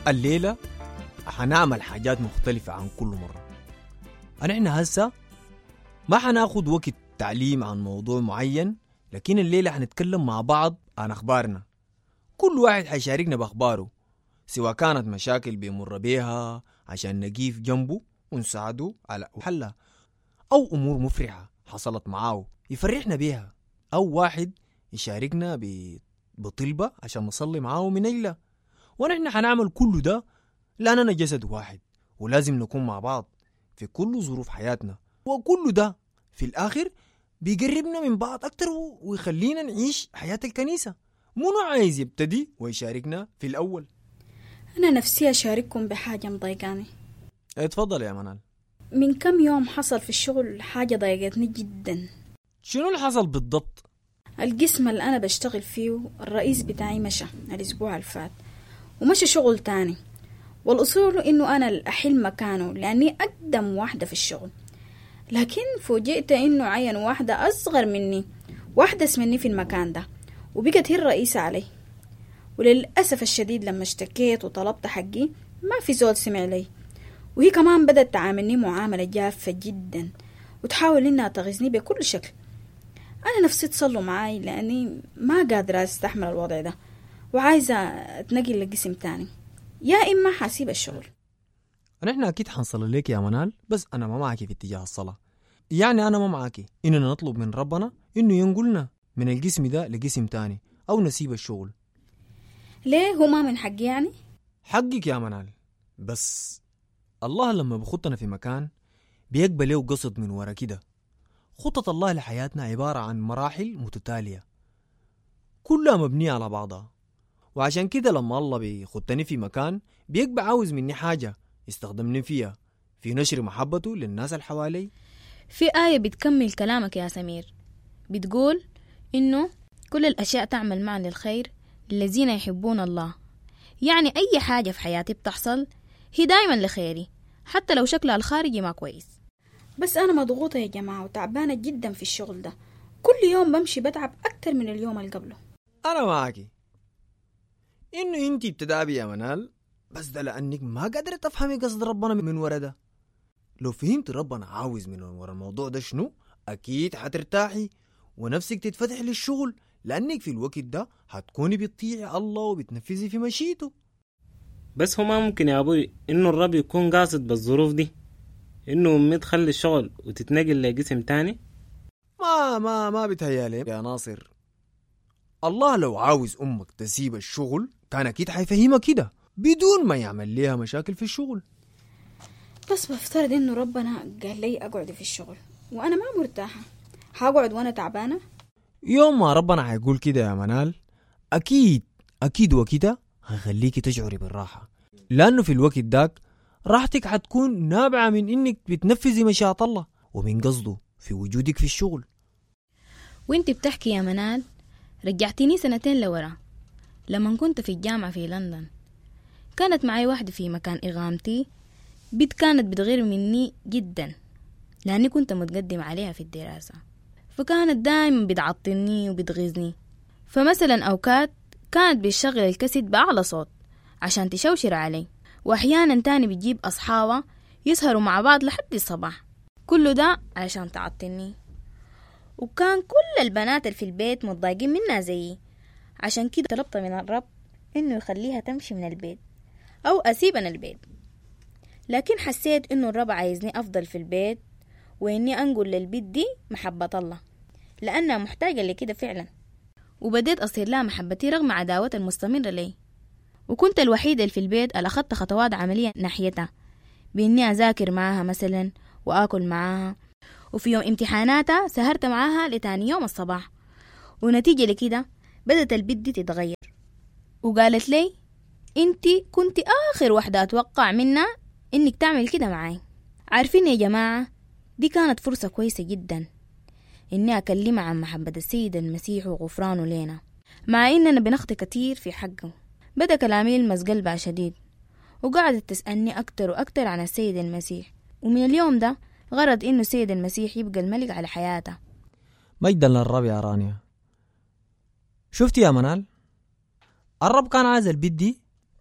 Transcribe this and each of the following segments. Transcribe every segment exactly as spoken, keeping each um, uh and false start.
الليلة حنعمل حاجات مختلفة عن كل مرة. نحن هسه ما حناخد وقت تعليم عن موضوع معين، لكن الليلة حنتكلم مع بعض عن أخبارنا. كل واحد حيشاركنا بأخباره، سواء كانت مشاكل بيمر بيها عشان نقيف جنبه ونساعده على حلها، أو أمور مفرحة حصلت معاه يفرحنا بيها، أو واحد يشاركنا بطلبة عشان نصلي معاه من أجله. ونحن حنعمل كل ده لأننا جسد واحد، ولازم نكون مع بعض في كل ظروف حياتنا، وكل ده في الآخر بيقربنا من بعض أكتر ويخلينا نعيش حياة الكنيسة. منو عايز يبتدي ويشاركنا في الأول؟ أنا نفسي أشارككم بحاجة مضايقاني. اتفضل يا منال. من كم يوم حصل في الشغل حاجة ضايقتني جدا. شنو اللي حصل بالضبط؟ القسم اللي أنا بشتغل فيه الرئيس بتاعي مشى الأسبوع الفات ومشى شغل تاني، والأصول إنه أنا الأحل مكانه لأني أقدم واحدة في الشغل، لكن فوجئت إنه عين واحدة أصغر مني واحدة اسمني في المكان ده، وبقت هي الرئيسة علي. وللأسف الشديد لما اشتكيت وطلبت حقي ما في زول سمع لي، وهي كمان بدأت تعاملني معاملة جافة جدا وتحاول إنها تغيظني بكل شكل. أنا نفسي تصلوا معاي لأني ما قادرة أستحمل الوضع ده، وعايزة أتنقل لقسم تاني، يا إما حاسيب الشغل. نحن أكيد حنصلي لك يا منال، بس أنا ما معاكي في اتجاه الصلاة. يعني أنا ما معاكي إننا نطلب من ربنا إنه ينقلنا من القسم ده لقسم تاني أو نسيب الشغل. ليه؟ هو ما من حقي يعني؟ حقك يا منال، بس الله لما بخطنا في مكان بيقبل له قصد من ورا كده. خطة الله لحياتنا عبارة عن مراحل متتالية كلها مبنية على بعضها، وعشان كده لما الله بيخطني في مكان بيقبل عاوز مني حاجة يستخدمني فيها في نشر محبته للناس اللي حوالي. في آية بتكمل كلامك يا سمير، بتقول إنه كل الأشياء تعمل معا للخير للذين يحبون الله. يعني أي حاجة في حياتي بتحصل هي دايما لخيري، حتى لو شكلها الخارجي ما كويس. بس أنا مضغوطة يا جماعة وتعبانة جدا في الشغل ده، كل يوم بمشي بتعب أكتر من اليوم اللي قبله. أنا معاكي إنه إنتي بتدعبي يا منال، بس ده لأنك ما قادرة تفهمي قصد ربنا من ورا ده. لو فهمت ربنا عاوز من ورا الموضوع ده شنو، أكيد حترتاحي ونفسك تتفتح للشغل، لأنك في الوقت ده هتكوني بتطيعي الله وبتنفذي في مشيته. بس هو ما ممكن يا أبوي إنه الرب يكون قاصد بالظروف دي إنه أمي تخلي الشغل وتتنقل لقسم تاني؟ ما ما ما بتهيالي يا ناصر. الله لو عاوز أمك تسيب الشغل كان أكيد حيفهمها كده بدون ما يعمل ليها مشاكل في الشغل. بس بفترض إنه ربنا قال لي أقعد في الشغل وأنا ما مرتاحة، هقعد وأنا تعبانة؟ يوم ما ربنا حيقول كده يا منال أكيد أكيد وكده هيخليكي تشعري بالراحة، لأنه في الوقت داك راحتك حتكون نابعة من إنك بتنفذي مشيئة الله ومن قصده في وجودك في الشغل. وانت بتحكي يا منال رجعتيني سنتين لورا لما كنت في الجامعة في لندن. كانت معي واحدة في مكان إقامتي، بنت كانت بتغير مني جدا لأني كنت متقدم عليها في الدراسة، فكانت دائما بتعطلني وبتغيظني. فمثلا أوقات كانت بتشغل الكاسيت بأعلى صوت عشان تشوشر علي، وأحيانا تاني بتجيب أصحابها يسهروا مع بعض لحد الصباح، كله ده علشان تعطلني. وكان كل البنات اللي في البيت متضايقين منها زيي، عشان كده طلبت من الرب إنه يخليها تمشي من البيت أو أسيبنا البيت. لكن حسيت إنه الرب عايزني أفضل في البيت وإني أنقل للبيت دي محبة الله لأنها محتاجة لكده فعلا. وبديت أصير لها محبتي رغم عداوة المستمرة لي، وكنت الوحيدة اللي في البيت اللي أخذت خطوات عملية ناحيتها، بإني أذاكر معاها مثلا وآكل معاها، وفي يوم امتحاناتها سهرت معاها لتاني يوم الصباح. ونتيجة لكده بدأت البيت دي تتغير، وقالت لي انتي كنتي آخر واحدة أتوقع منها إنك تعمل كده معاي. عارفين يا جماعة، دي كانت فرصة كويسة جدا إني أكلمها عن محبة السيد المسيح وغفرانه لنا، مع إننا بنخطي كتير في حقه. بدأ كلامي يلمس قلبها شديد، وقعدت تسألني أكتر وأكتر عن السيد المسيح، ومن اليوم ده غرض إنه السيد المسيح يبقى الملك على حياتها. مجدا للرب يا رانيا. شفتي يا منال، الرب كان عايز البيت دي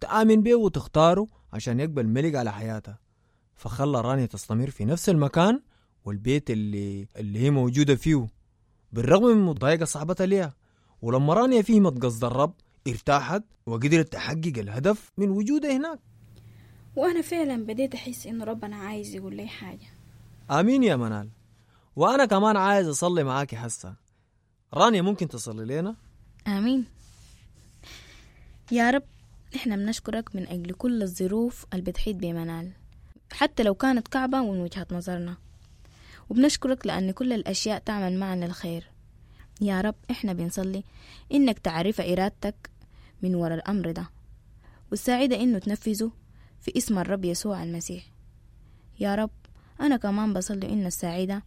تآمن به وتختاره عشان يقبل ملك على حياتها. فخلى رانيا تستمر في نفس المكان والبيت اللي, اللي هي موجودة فيه بالرغم من مضايقة صاحبتها ليها. ولما رانيا فهمت قصد الرب ارتاحت وقدرت تحقق الهدف من وجودها هناك. وأنا فعلا بديت أحس إنه ربنا عايز يقول لي حاجة. آمين يا منال. وأنا كمان عايز أصلي معاكي حسا. رانيا ممكن تصلي لنا؟ آمين. يا رب إحنا بنشكرك من أجل كل الظروف اللي بتحيط بمنال حتى لو كانت كعبة من وجهة نظرنا، وبنشكرك لأن كل الأشياء تعمل معنا الخير. يا رب إحنا بنصلي إنك تعرف إرادتك من وراء الأمر ده والساعدة إنه تنفذه في اسم الرب يسوع المسيح. يا رب أنا كمان بصلي إن الساعدة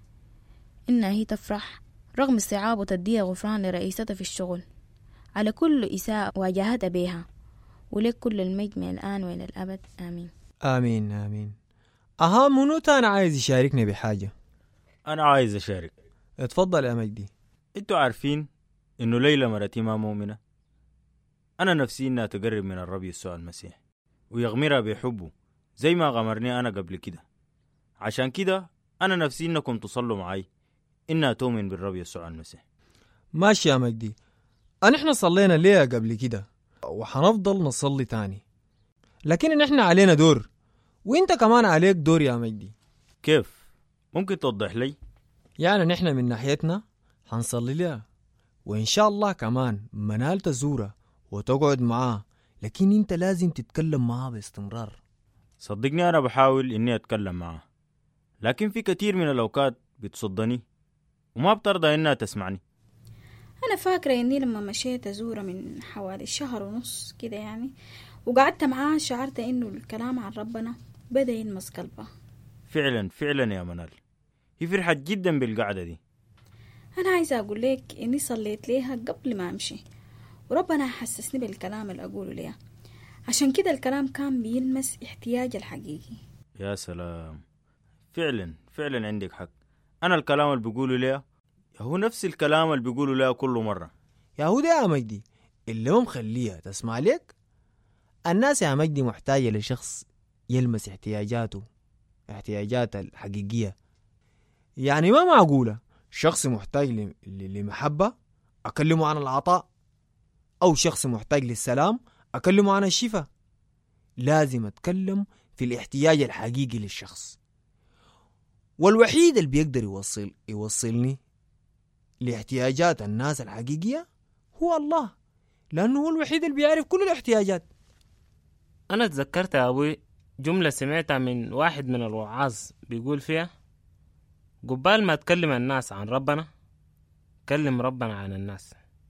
إنها هي تفرح رغم الصعاب وتديها غفران لرئيستها في الشغل على كل إساءة واجهتها بيها، ولك كل المجد من الآن وإلى الأبد. آمين. آمين آمين. أها منو تاني عايز يشاركني بحاجة؟ أنا عايز أشارك. اتفضل يا مجدي. أنتوا عارفين إنه ليلى مرتي ما مؤمنة. أنا نفسي إنها تقرب من الرب يسوع المسيح ويغمرها بحبه زي ما غمرني أنا قبل كده. عشان كده أنا نفسي إنكم تصلوا معي إنها تؤمن بالرب يسوع المسيح. ماشي يا مجدي. أنا إحنا صلينا ليه قبل كده وحنفضل نصلي تاني، لكن إحنا علينا دور وإنت كمان عليك دور يا مجدي. كيف؟ ممكن توضح لي؟ يعني نحن من ناحيتنا حنصلي لها، وإن شاء الله كمان منال تزورها وتقعد معاه، لكن إنت لازم تتكلم معاه باستمرار. صدقني أنا بحاول إني أتكلم معاه، لكن في كتير من الأوقات بتصدني وما بترضى إنها تسمعني. أنا فاكرة إني لما مشيت أزورها من حوالي شهر ونص كده يعني وقعدت معاه شعرت إنه الكلام عن ربنا بدأ يلمس قلبه. فعلا فعلا يا منال، هي فرحت جدا بالقعدة دي. أنا عايزة أقول لك إني صليت ليها قبل ما أمشي وربنا حسسني بالكلام اللي أقوله ليها، عشان كده الكلام كان بيلمس احتياج الحقيقي. يا سلام، فعلا فعلا عندك حق. أنا الكلام اللي بيقوله ليها هو نفس الكلام اللي بيقوله لها كل مرة. يا هو ده يا مجدي اللي هو مخليها تسمع لك. الناس يا مجدي محتاجة لشخص يلمس احتياجاته احتياجاتها الحقيقية. يعني ما معقولة شخص محتاج لمحبة أكلمه عن العطاء، أو شخص محتاج للسلام أكلمه عن الشفاء. لازم أتكلم في الاحتياج الحقيقي للشخص، والوحيد اللي بيقدر يوصل يوصلني لاحتياجات الناس الحقيقية هو الله، لأنه هو الوحيد اللي بيعرف كل الاحتياجات. أنا تذكرت يا أبوي جملة سمعتها من واحد من الوعاظ بيقول فيها قبال ما تكلم الناس عن ربنا كلم ربنا عن الناس.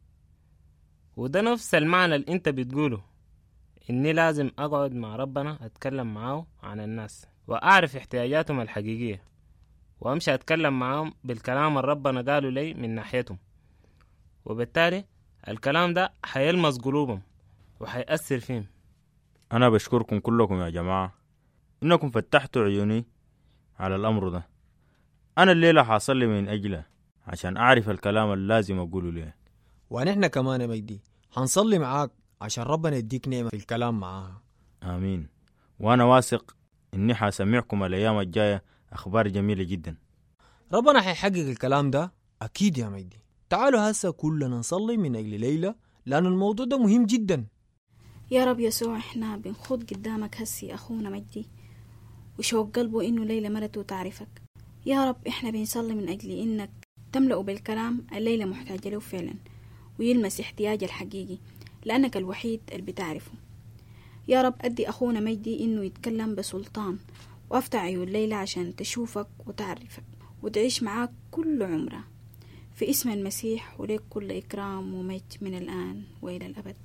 وده نفس المعنى اللي انت بتقوله، اني لازم اقعد مع ربنا اتكلم معاه عن الناس واعرف احتياجاتهم الحقيقية وامشي اتكلم معاهم بالكلام اللي ربنا قالوا لي من ناحيتهم، وبالتالي الكلام ده حيلمس قلوبهم وحيأثر فيهم. أنا بشكركم كلكم يا جماعة إنكم فتحتوا عيوني على الأمر ده. أنا الليلة حاصلي من أجله عشان أعرف الكلام اللي لازم أقوله ليه. ونحن كمان يا مجدي حنصلي معاك عشان ربنا يديك نعمة في الكلام معاها. آمين. وأنا واثق إني حاسمعكم الأيام الجاية أخبار جميلة جدا. ربنا حيحقق الكلام ده أكيد يا مجدي. تعالوا هسه كلنا نصلي من أجل ليلى لأن الموضوع ده مهم جدا. يا رب يسوع احنا بنخوض قدامك هسي أخونا مجدي وشوق قلبه إنه ليلى مرته تعرفك. يا رب احنا بنصلي من أجل إنك تملأه بالكلام الليلة محتاجة له فعلا ويلمس احتياج الحقيقي لأنك الوحيد اللي بتعرفه. يا رب أدي أخونا مجدي إنه يتكلم بسلطان وافتح عيون ليلى عشان تشوفك وتعرفك وتعيش معاك كل عمره في اسم المسيح، وليك كل إكرام ومجد من الآن وإلى الأبد.